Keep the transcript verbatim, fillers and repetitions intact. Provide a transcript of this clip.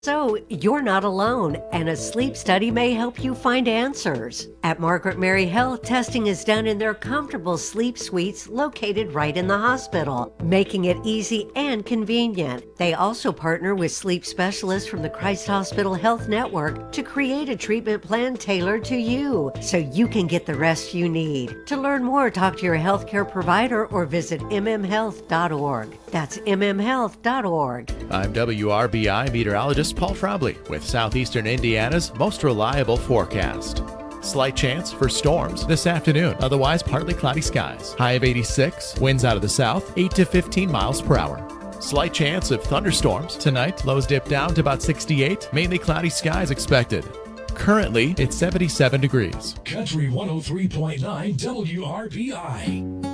So, you're not alone, and a sleep study may help you find answers. At Margaret Mary Health, testing is done in their comfortable sleep suites located right in the hospital, making it easy and convenient. They also partner with sleep specialists from the Christ Hospital Health Network to create a treatment plan tailored to you, so you can get the rest you need. To learn more, talk to your healthcare provider or visit m m health dot org. That's m m health dot org. I'm W R B I meteorologist Paul Frobley with Southeastern Indiana's most reliable forecast. Slight chance for storms this afternoon, otherwise partly cloudy skies. High of eighty-six, winds out of the south, eight to fifteen miles per hour. Slight chance of thunderstorms tonight, lows dip down to about sixty-eight, mainly cloudy skies expected. Currently, it's seventy-seven degrees. Country one oh three point nine W R B I.